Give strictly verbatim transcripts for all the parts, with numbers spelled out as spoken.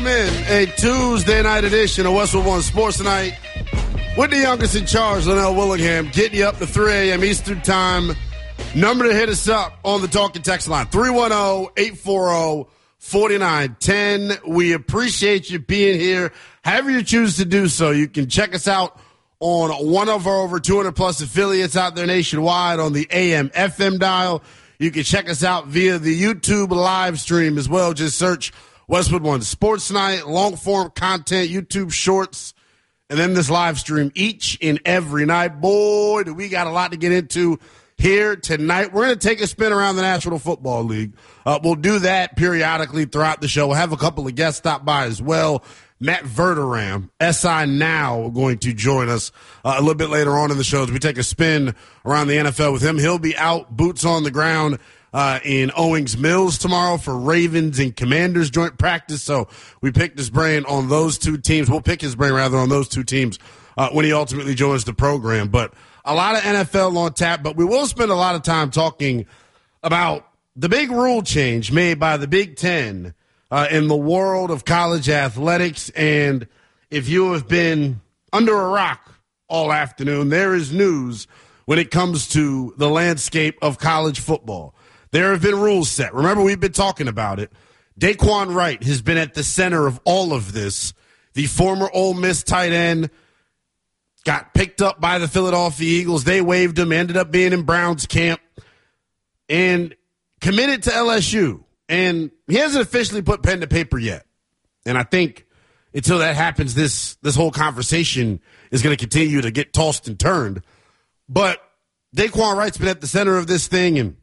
In a Tuesday night edition of Westwood One Sports Night with the youngest in charge, Linnell Willingham, getting you up to three a.m. Eastern Time. Number to hit us up on the talk and text line, three one zero, eight four zero, four nine one zero. We appreciate you being here. However you choose to do so, you can check us out on one of our over two hundred plus affiliates out there nationwide on the A M F M dial. You can check us out via the YouTube live stream as well. Just search Westwood One Sports Night, long-form content, YouTube Shorts, and then this live stream each and every night. Boy, do we got a lot to get into here tonight. We're going to take a spin around the National Football League. Uh, we'll do that periodically throughout the show. We'll have a couple of guests stop by as well. Matt Verderam, S I Now, going to join us uh, a little bit later on in the show as we take a spin around the N F L with him. He'll be out, boots on the ground, Uh, in Owings Mills tomorrow for Ravens and Commanders joint practice. So we picked his brain on those two teams. We'll pick his brain, rather, on those two teams uh, when he ultimately joins the program. But a lot of N F L on tap, but we will spend a lot of time talking about the big rule change made by the Big Ten uh, in the world of college athletics. And if you have been under a rock all afternoon, there is news when it comes to the landscape of college football. There have been rules set. Remember, we've been talking about it. Daquan Wright has been at the center of all of this. The former Ole Miss tight end got picked up by the Philadelphia Eagles. They waived him, ended up being in Brown's camp, and committed to L S U. And he hasn't officially put pen to paper yet. And I think until that happens, this, this whole conversation is going to continue to get tossed and turned. But Daquan Wright's been at the center of this thing, and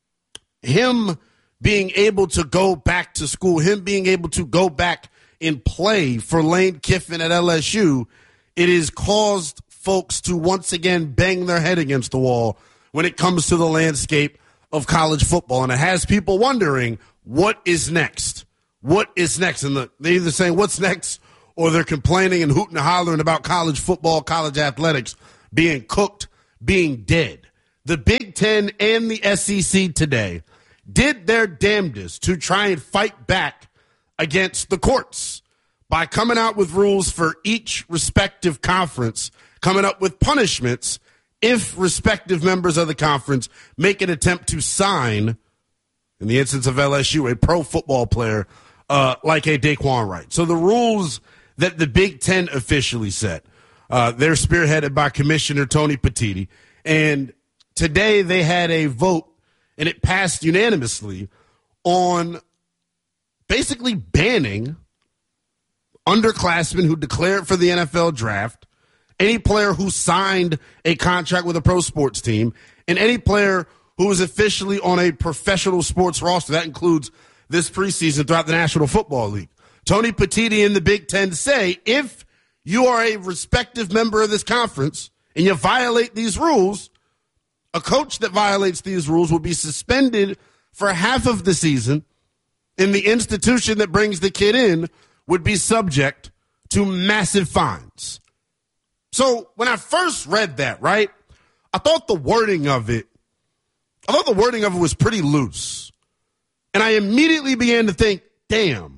him being able to go back to school, him being able to go back and play for Lane Kiffin at L S U, it has caused folks to once again bang their head against the wall when it comes to the landscape of college football. And it has people wondering, what is next? What is next? And the, they're either saying, what's next? Or they're complaining and hooting and hollering about college football, college athletics being cooked, being dead. The Big Ten and the S E C today did their damnedest to try and fight back against the courts by coming out with rules for each respective conference, coming up with punishments if respective members of the conference make an attempt to sign, in the instance of L S U, a pro football player uh, like a Daquan Wright. So the rules that the Big Ten officially set, uh, they're spearheaded by Commissioner Tony Petitti, and today they had a vote, and it passed unanimously on basically banning underclassmen who declared for the N F L draft, any player who signed a contract with a pro sports team, and any player who is officially on a professional sports roster. That includes this preseason throughout the National Football League. Tony Petitti and the Big Ten say if you are a respective member of this conference and you violate these rules, a coach that violates these rules will be suspended for half of the season, and the institution that brings the kid in would be subject to massive fines. So when I first read that, right, I thought the wording of it, I thought the wording of it was pretty loose. And I immediately began to think, damn,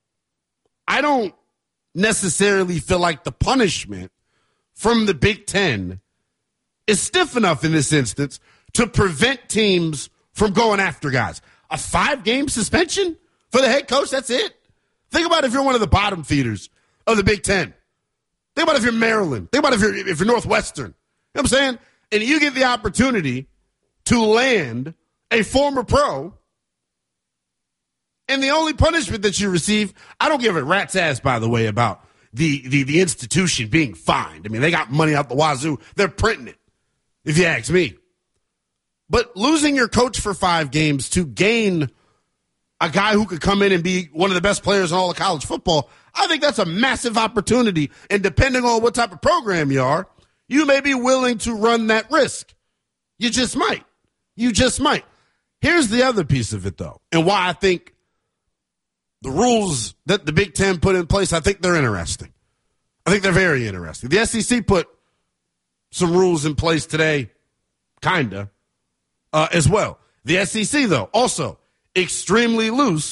I don't necessarily feel like the punishment from the Big Ten is stiff enough in this instance to prevent teams from going after guys. A five-game suspension for the head coach, that's it. Think about if you're one of the bottom feeders of the Big Ten. Think about if you're Maryland. Think about if you're, if you're Northwestern. You know what I'm saying? And you get the opportunity to land a former pro, and the only punishment that you receive, I don't give a rat's ass, by the way, about the, the, the institution being fined. I mean, they got money out the wazoo. They're printing it, if you ask me. But losing your coach for five games to gain a guy who could come in and be one of the best players in all of college football, I think that's a massive opportunity. And depending on what type of program you are, you may be willing to run that risk. You just might. You just might. Here's the other piece of it, though, and why I think the rules that the Big Ten put in place, I think they're interesting. I think they're very interesting. The S E C put some rules in place today, kind of, uh, as well. The S E C, though, also extremely loose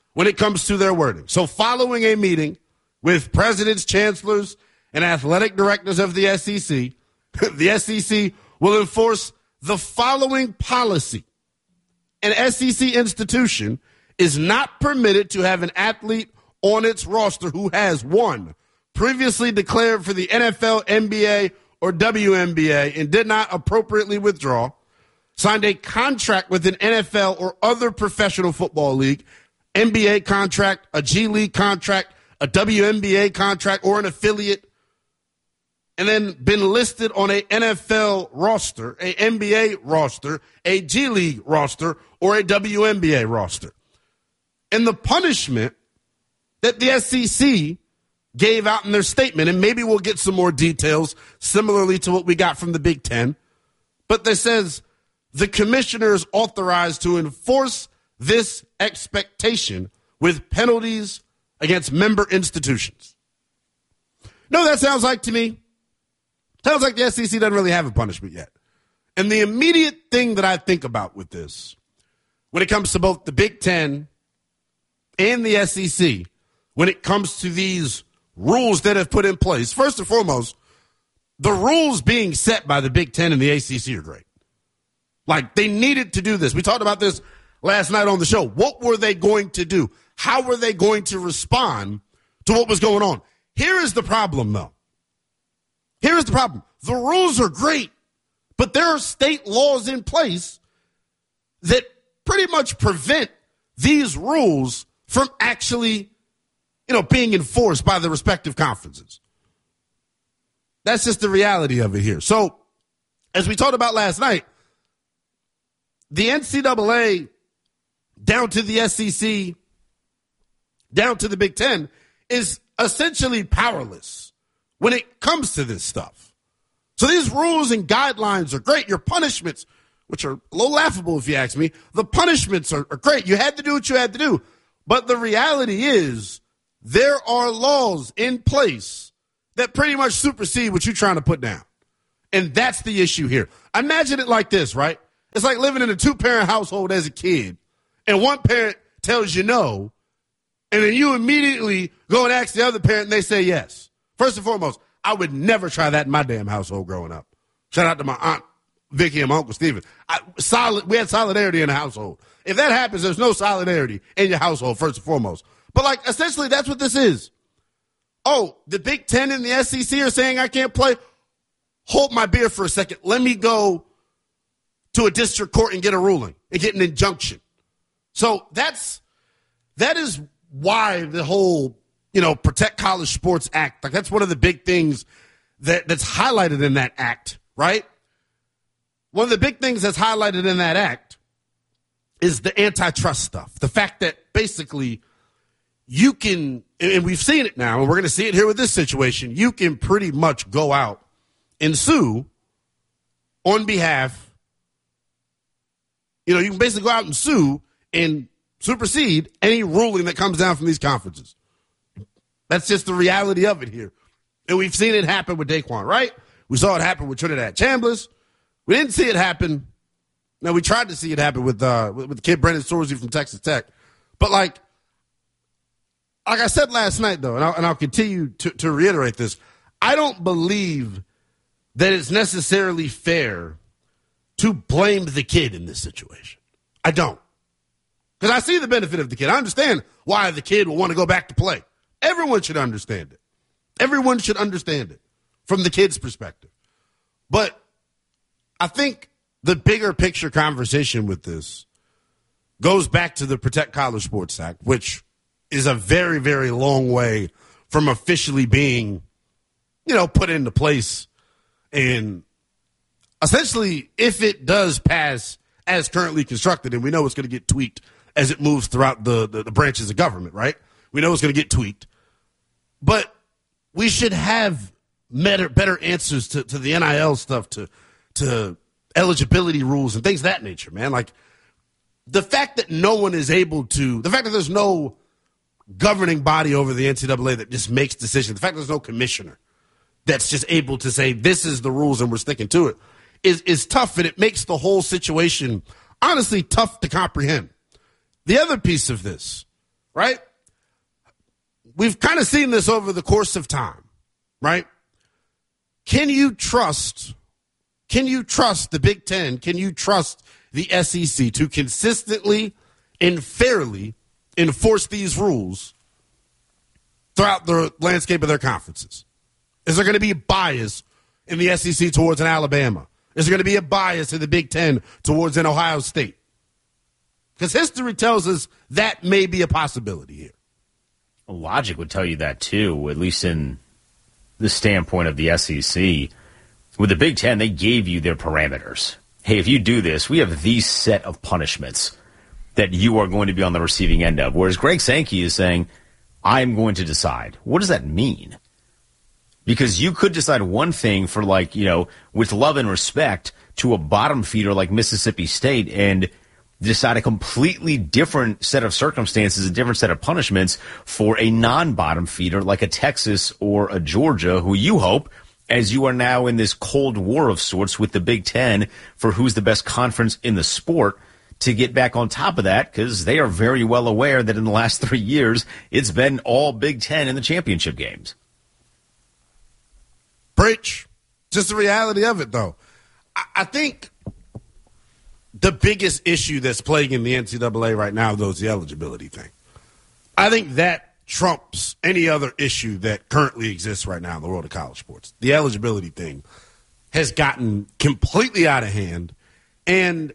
when it comes to their wording. So following a meeting with presidents, chancellors, and athletic directors of the S E C, the S E C will enforce the following policy. An S E C institution is not permitted to have an athlete on its roster who has, one, previously declared for the N F L, N B A, or W N B A and did not appropriately withdraw, signed a contract with an N F L or other professional football league, N B A contract, a G League contract, a W N B A contract, or an affiliate, and then been listed on a N F L roster, a N B A roster, a G League roster, or a W N B A roster. And the punishment that the S E C gave out in their statement, and maybe we'll get some more details similarly to what we got from the Big Ten, but that says the commissioner is authorized to enforce this expectation with penalties against member institutions. No, that sounds like to me, sounds like the S E C doesn't really have a punishment yet. And the immediate thing that I think about with this, when it comes to both the Big Ten and the S E C, when it comes to these rules that have put in place, first and foremost, the rules being set by the Big Ten and the A C C are great. Like, they needed to do this. We talked about this last night on the show. What were they going to do? How were they going to respond to what was going on? Here is the problem, though. Here is the problem. The rules are great, but there are state laws in place that pretty much prevent these rules from actually, you know, being enforced by the respective conferences. That's just the reality of it here. So, as we talked about last night, the N C double A down to the S E C, down to the Big Ten, is essentially powerless when it comes to this stuff. So these rules and guidelines are great. Your punishments, which are a little laughable if you ask me, the punishments are, are great. You had to do what you had to do. But the reality is there are laws in place that pretty much supersede what you're trying to put down. And that's the issue here. Imagine it like this, right? It's like living in a two-parent household as a kid, and one parent tells you no, and then you immediately go and ask the other parent, and they say yes. First and foremost, I would never try that in my damn household growing up. Shout out to my aunt Vicky and my uncle Steven. I, solid, we had solidarity in the household. If that happens, there's no solidarity in your household, first and foremost. But, like, essentially, that's what this is. Oh, the Big Ten and the S E C are saying I can't play? Hold my beer for a second. Let me go to a district court and get a ruling and get an injunction. So that's that is why the whole, you know, Protect College Sports Act, like that's one of the big things that, that's highlighted in that act, right? One of the big things that's highlighted in that act is the antitrust stuff. The fact that basically you can, and we've seen it now, and we're going to see it here with this situation, you can pretty much go out and sue on behalf, you know, you can basically go out and sue and supersede any ruling that comes down from these conferences. That's just the reality of it here. And we've seen it happen with Daquan, right? We saw it happen with Trinidad Chambliss. We didn't see it happen. Now, we tried to see it happen with uh, with, with the kid Brendan Sorsey from Texas Tech. But, like, like I said last night, though, and I'll, and I'll continue to, to reiterate this, I don't believe that it's necessarily fair to blame the kid in this situation. I don't. Because I see the benefit of the kid. I understand why the kid will want to go back to play. Everyone should understand it. Everyone should understand it from the kid's perspective. But I think the bigger picture conversation with this goes back to the Protect College Sports Act, which is a very, very long way from officially being, you know, put into place. And essentially, if it does pass as currently constructed, and we know it's going to get tweaked as it moves throughout the, the, the branches of government, right? We know it's going to get tweaked. But we should have better, better answers to, to the N I L stuff, to to eligibility rules and things of that nature, man. Like, the fact that no one is able to, the fact that there's no governing body over the N C double A that just makes decisions, the fact that there's no commissioner that's just able to say this is the rules and we're sticking to it, is, is tough, and it makes the whole situation honestly tough to comprehend. The other piece of this, right? We've kind of seen this over the course of time, right? Can you trust, can you trust the Big Ten? Can you trust the S E C to consistently and fairly enforce these rules throughout the landscape of their conferences? Is there going to be a bias in the S E C towards an Alabama? Is there going to be a bias in the Big Ten towards an Ohio State? Because history tells us that may be a possibility here. Logic would tell you that, too, at least in the standpoint of the S E C. With the Big Ten, they gave you their parameters. Hey, if you do this, we have these set of punishments that you are going to be on the receiving end of. Whereas Greg Sankey is saying, I'm going to decide. What does that mean? Because you could decide one thing for, like, you know, with love and respect to a bottom feeder like Mississippi State and decide a completely different set of circumstances, a different set of punishments for a non-bottom feeder like a Texas or a Georgia, who you hope, as you are now in this cold war of sorts with the Big Ten for who's the best conference in the sport, to get back on top of that, because they are very well aware that in the last three years, it's been all Big Ten in the championship games. Preach. Just the reality of it, though. I, I think the biggest issue that's plaguing the N C double A right now, though, is the eligibility thing. I think that trumps any other issue that currently exists right now in the world of college sports. The eligibility thing has gotten completely out of hand, and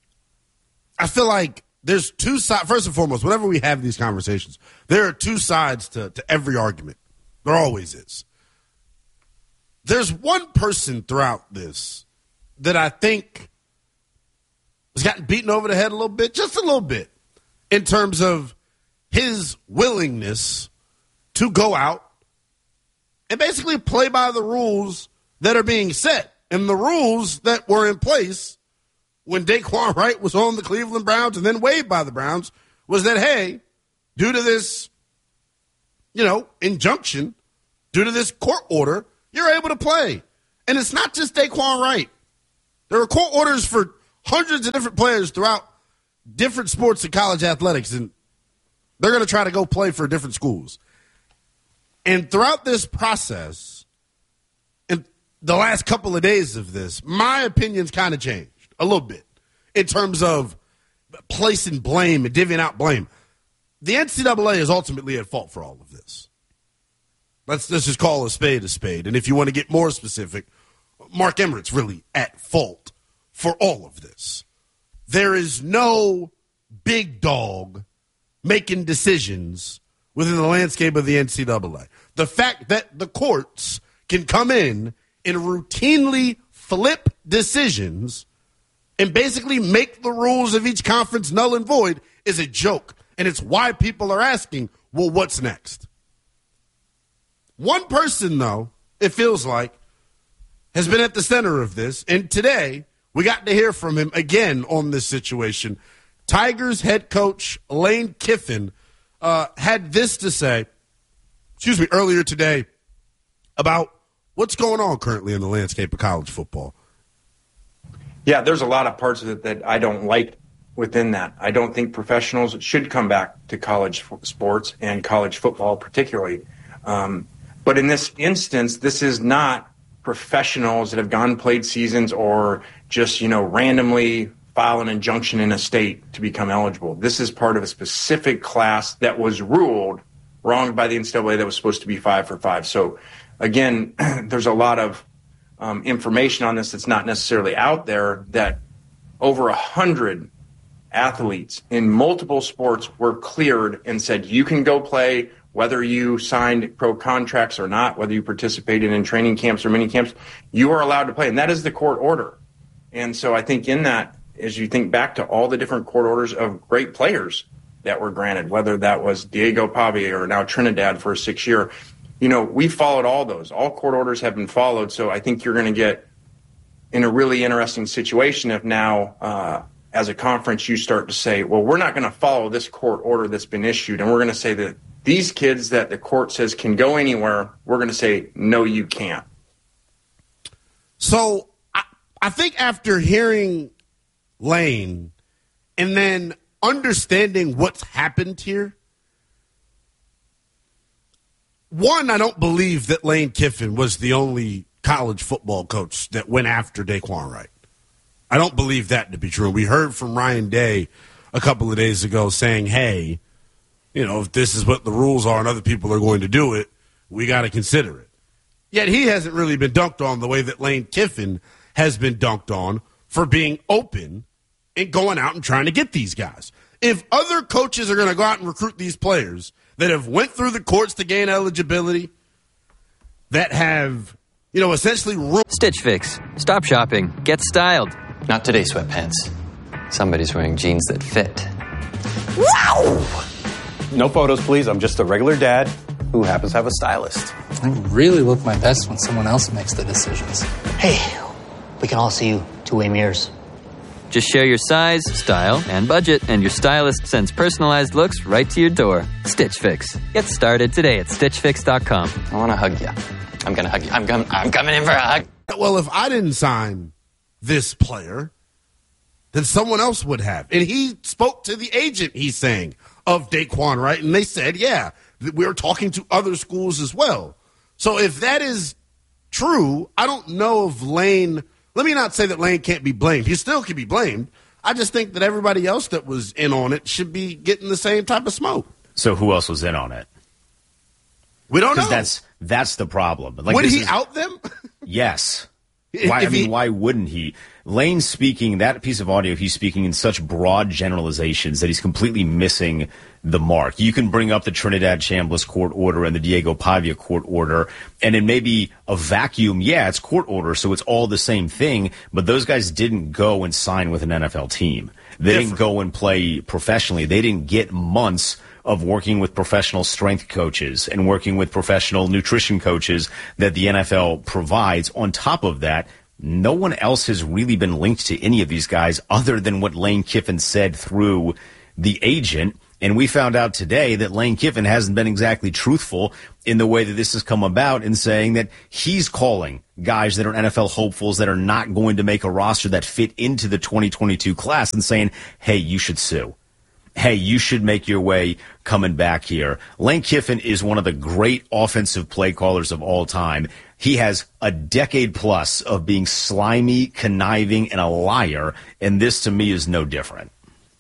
I feel like there's two sides. First and foremost, whenever we have these conversations, there are two sides to, to every argument. There always is. There's one person throughout this that I think has gotten beaten over the head a little bit, just a little bit, in terms of his willingness to go out and basically play by the rules that are being set. And the rules that were in place when Daquan Wright was on the Cleveland Browns and then waived by the Browns was that, hey, due to this, you know, injunction, due to this court order, you're able to play. And it's not just Daquan Wright. There are court orders for hundreds of different players throughout different sports and college athletics, and they're going to try to go play for different schools. And throughout this process, in the last couple of days of this, my opinion's kind of changed a little bit in terms of placing blame and divvying out blame. The N C double A is ultimately at fault for all of this. Let's, let's just call a spade a spade. And if you want to get more specific, Mark Emmert's really at fault for all of this. There is no big dog making decisions within the landscape of the N C double A. The fact that the courts can come in and routinely flip decisions and basically make the rules of each conference null and void is a joke. And it's why people are asking, well, what's next? One person, though, it feels like, has been at the center of this. And today, we got to hear from him again on this situation. Tigers head coach Lane Kiffin uh, had this to say, excuse me, earlier today about what's going on currently in the landscape of college football. Yeah, there's a lot of parts of it that I don't like within that. I don't think professionals should come back to college sports and college football particularly. Um, but in this instance, this is not professionals that have gone played seasons or just, you know, randomly file an injunction in a state to become eligible. This is part of a specific class that was ruled wrong by the N C double A that was supposed to be five for five. So, again, there's a lot of um, information on this that's not necessarily out there, that over a hundred athletes in multiple sports were cleared and said you can go play, whether you signed pro contracts or not, whether you participated in training camps or mini camps, you are allowed to play. And that is the court order. And so I think in that, as you think back to all the different court orders of great players that were granted, whether that was Diego Pavia or now Trinidad for a six year, you know, we followed all those. All court orders have been followed. So I think you're going to get in a really interesting situation if now, uh, as a conference, you start to say, well, we're not going to follow this court order that's been issued. And we're going to say that these kids that the court says can go anywhere, we're going to say, no, you can't. So I, I think after hearing Lane and then understanding what's happened here, one, I don't believe that Lane Kiffin was the only college football coach that went after Daquan Wright. I don't believe that to be true. We heard from Ryan Day a couple of days ago saying, hey, you know, if this is what the rules are and other people are going to do it, we got to consider it. Yet he hasn't really been dunked on the way that Lane Kiffin has been dunked on for being open and going out and trying to get these guys. If other coaches are going to go out and recruit these players that have went through the courts to gain eligibility, that have, you know, essentially... Ru- Stitch Fix. Stop shopping. Get styled. Not today, sweatpants. Somebody's wearing jeans that fit. Wow! No photos, please. I'm just a regular dad who happens to have a stylist. I really look my best when someone else makes the decisions. Hey, we can all see you two-way mirrors. Just share your size, style, and budget, and your stylist sends personalized looks right to your door. Stitch Fix. Get started today at stitch fix dot com. I want to hug you. I'm going to hug you. I'm, com- I'm coming in for a hug. Well, if I didn't sign this player, then someone else would have. And he spoke to the agent, he's saying, of Daquan Wright, and they said, yeah, we're talking to other schools as well. So if that is true, I don't know if Lane, let me not say that Lane can't be blamed. He still can be blamed. I just think that everybody else that was in on it should be getting the same type of smoke. So who else was in on it? We don't know. Because that's, that's the problem. Like, Would he is, out them? Yes. If, Why, if I mean, he, why wouldn't he? Lane's speaking, that piece of audio, he's speaking in such broad generalizations that he's completely missing the mark. You can bring up the Trinidad Chambliss court order and the Diego Pavia court order, and in maybe a vacuum, yeah, it's court order, so it's all the same thing, but those guys didn't go and sign with an N F L team. They Different. didn't go and play professionally. They didn't get months of working with professional strength coaches and working with professional nutrition coaches that the N F L provides. On top of that, no one else has really been linked to any of these guys other than what Lane Kiffin said through the agent. And we found out today that Lane Kiffin hasn't been exactly truthful in the way that this has come about in saying that he's calling guys that are N F L hopefuls that are not going to make a roster that fit into the twenty twenty-two class and saying, hey, you should sue. Hey, you should make your way coming back here. Lane Kiffin is one of the great offensive play callers of all time. He has a decade plus of being slimy, conniving, and a liar, and this to me is no different.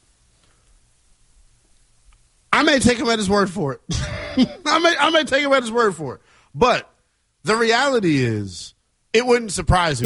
I may take him at his word for it. I may I may take him at his word for it. But the reality is, it wouldn't surprise me.